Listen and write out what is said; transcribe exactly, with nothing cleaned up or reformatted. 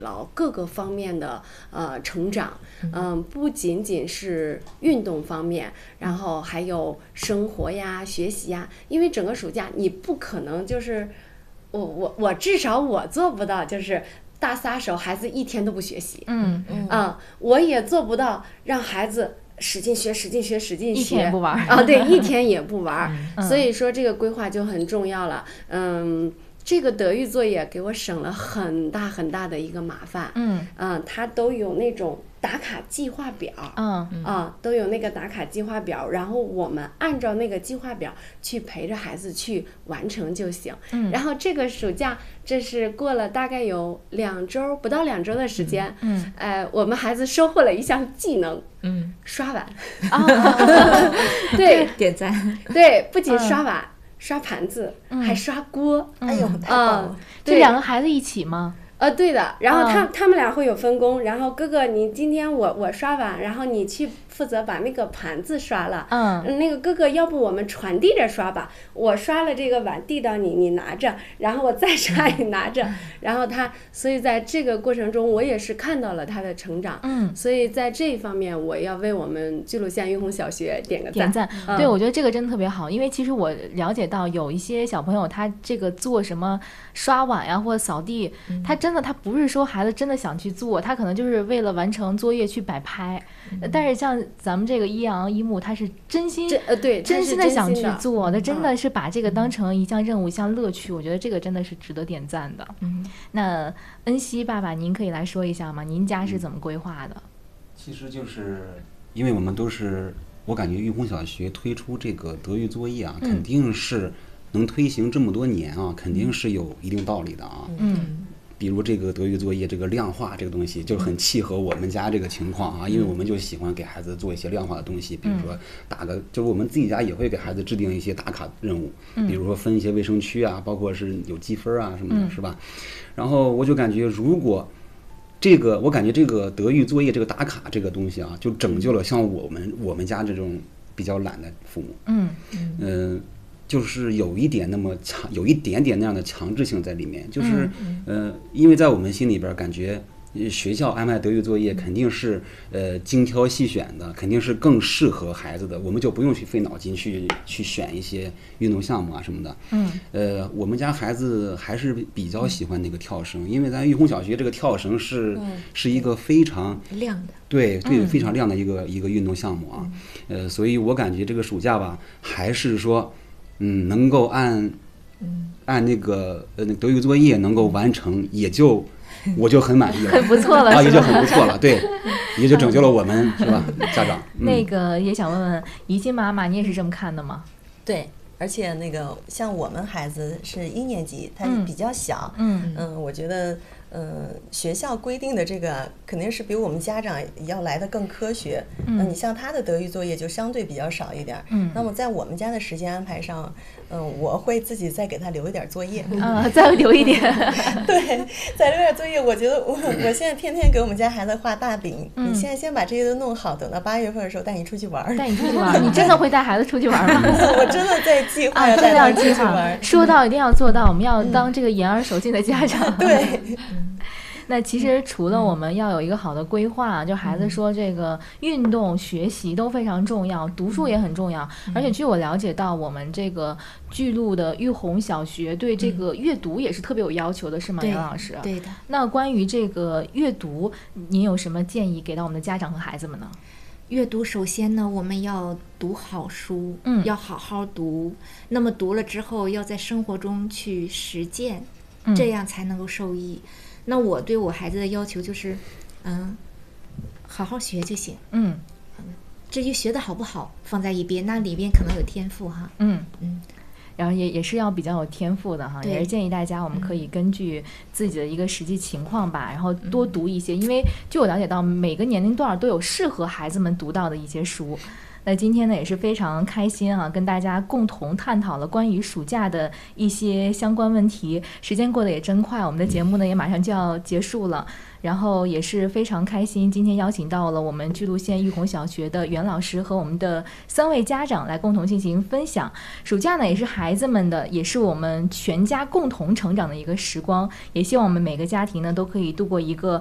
劳各个方面的呃成长，嗯，不仅仅是运动方面，然后还有生活呀、学习呀。因为整个暑假你不可能就是我我我至少我做不到，就是大撒手孩子一天都不学习， 嗯嗯啊，我也做不到让孩子使劲学使劲学使劲学， 一天也不玩啊，对，一天也不玩， 嗯、 所以说这个规划就很重要了，嗯。这个德育作业给我省了很大很大的一个麻烦， 嗯嗯，它都有那种打卡计划表， 嗯啊，都有那个打卡计划表，然后我们按照那个计划表去陪着孩子去完成就行。 嗯， 然后这个暑假，这是过了大概有两周，不到两周的时间， 嗯， 呃，我们孩子收获了一项技能， 嗯， 刷碗， 啊， 对， 点赞， 对，不仅刷碗。嗯刷盘子、 嗯、 还刷锅， 哎呦，太棒了！ 这两个孩子一起吗？ 呃，对的，然后他、嗯、他们俩会有分工，然后哥哥你今天我我刷碗，然后你去负责把那个盘子刷了， 嗯， 那个哥哥要不我们传递着刷吧，我刷了这个碗递到你，你拿着，然后我再刷你拿着， 嗯、 然后他，所以在这个过程中我也是看到了他的成长， 嗯， 所以在这一方面我要为我们巨鹿县育红小学点个赞， 点赞， 嗯、 对，我觉得这个真的特别好，因为其实我了解到有一些小朋友他这个做什么刷碗呀或者扫地，嗯、他真的他不是说孩子真的想去做，他可能就是为了完成作业去摆拍，嗯、但是像咱们这个一阳一木，他是真心呃对真心的想去做，他嗯、 真的是把这个当成一项任务、一项乐趣，我觉得这个真的是值得点赞的。 嗯， 那恩熙爸爸，您可以来说一下吗？您家是怎么规划的？ 其实就是因为我们都是，我感觉育红小学推出这个德育作业啊， 嗯、 肯定是能推行这么多年啊，肯定是有一定道理的啊。 嗯。 比如这个德育作业，这个量化这个东西就很契合我们家这个情况啊，因为我们就喜欢给孩子做一些量化的东西，比如说打个，就是我们自己家也会给孩子制定一些打卡任务，比如说分一些卫生区啊，包括是有积分啊什么的，是吧？然后我就感觉，如果这个，我感觉这个德育作业这个打卡这个东西啊，就拯救了像我们我们家这种比较懒的父母， 嗯嗯。呃就是有一点那么强，有一点点那样的强制性在里面，就是， 嗯、 呃，因为在我们心里边感觉，学校安排德育作业肯定是呃精挑细选的，肯定是更适合孩子的，我们就不用去费脑筋去去选一些运动项目啊什么的。 嗯， 呃，我们家孩子还是比较喜欢那个跳绳，因为咱育红小学这个跳绳是、嗯、是一个非常亮的， 对对，非常亮的一个、嗯、一个运动项目啊。呃，所以我感觉这个暑假吧，还是说。嗯，能够按， 嗯， 按那个呃德育作业能够完成，也就我就很满意了， 很不错了， 啊，也就很不错了，对，也就拯救了我们，是吧，家长。 嗯、那个也想问问怡欣妈妈，你也是这么看的吗？ 对，而且那个像我们孩子是一年级，他比较小， 嗯嗯，我觉得。嗯，学校规定的这个肯定是比我们家长要来的更科学。 嗯， 你像他的德育作业就相对比较少一点。 嗯， 那么在我们家的时间安排上，嗯，我会自己再给他留一点作业。 啊，再留一点。 对，再留点作业。我觉得我我现在天天给我们家孩子画大饼。 嗯， 你现在先把这些都弄好，等到八月份的时候带你出去玩。 带你出去玩，你真的会带孩子出去玩吗？ 我真的在计划要带他出去玩。说到一定要做到，我们要当这个言而守信的家长。 对。 那其实除了我们要有一个好的规划，就孩子说这个运动学习都非常重要，读书也很重要。而且据我了解到，我们这个巨鹿的育红小学对这个阅读也是特别有要求的，是吗，杨老师？ 对的。 那关于这个阅读，您有什么建议给到我们的家长和孩子们呢？ 阅读首先呢，我们要读好书， 嗯， 要好好读。那么读了之后，要在生活中去实践， 嗯、 这样才能够受益。那我对我孩子的要求就是，嗯，好好学就行。 嗯， 至于学的好不好放在一边，那里边可能有天赋哈。 嗯嗯， 然后也也是要比较有天赋的哈，也是建议大家我们可以根据自己的一个实际情况吧，嗯、然后多读一些，因为据我了解到，每个年龄段都有适合孩子们读到的一些书。 那今天呢也是非常开心啊，跟大家共同探讨了关于暑假的一些相关问题。时间过得也真快，我们的节目呢也马上就要结束了。然后也是非常开心，今天邀请到了我们巨鹿县育红小学的袁老师和我们的三位家长来共同进行分享。暑假呢也是孩子们的，也是我们全家共同成长的一个时光，也希望我们每个家庭呢都可以度过一个